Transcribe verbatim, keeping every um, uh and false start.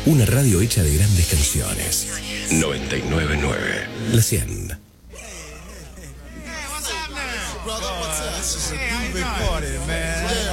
Una radio hecha de grandes canciones. noventa y nueve punto nueve. La cien. Brother, what's up? This is a groovy party, man.